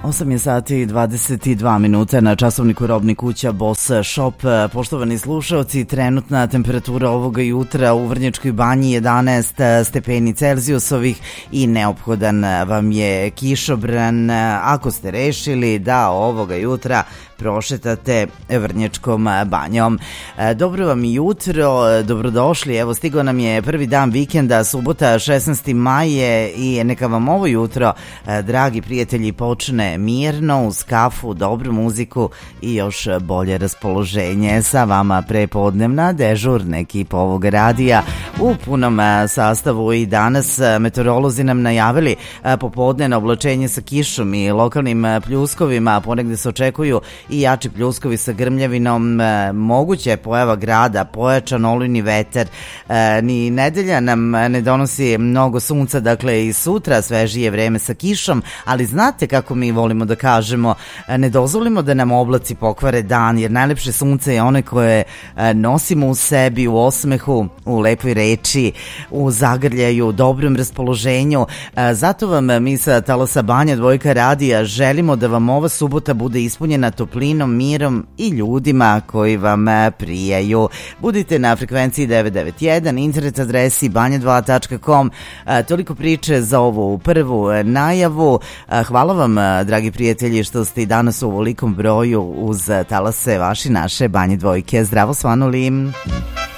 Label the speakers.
Speaker 1: 8 je sati i 22 minuta na časovniku Robni kuća Boss Shop. Poštovani slušaoci, trenutna temperatura ovoga jutra u Vrnjačkoj banji 11 stepeni Celzijusovih i neophodan vam je kišobran ako ste rešili da ovoga jutra prošetate Vrnjačkom banjom. Dobro vam jutro, dobrodošli. Evo, stigao nam je prvi dan vikenda, subota 16. maje i neka vam ovo jutro, dragi prijatelji, počne mirno, uz kafu, dobru muziku i još bolje raspoloženje. Sa vama prepodnevna dežurna ekipa ovog radija u punom sastavu i danas meteorolozi nam najavili popodnevno oblačenje sa kišom i lokalnim pljuskovima, ponegde se očekuju i jači pljuskovi sa grmljavinom, moguća je pojava grada, pojačan olujni vetar, ni nedelja nam ne donosi mnogo sunca, dakle i sutra svežije vreme sa kišom, ali znate kako mi volimo da kažemo, ne dozvolimo da nam oblaci pokvare dan, jer najlepše sunce je one koje nosimo u sebi, u osmehu, u lepoj reči, u zagrljaju, u dobrom raspoloženju. Zato vam mi sa Talasa Banja Dvojka radija želimo da vam ova subota bude ispunjena toplinom, mirom i ljudima koji vam prijaju. Budite na frekvenciji 991, internet adresi banja2.com. Toliko priče za ovu prvu najavu. Hvala vam, dragi prijatelji, što ste i danas u ovolikom broju uz talase vaši naše Banje Dvojke. Zdravo svanuli.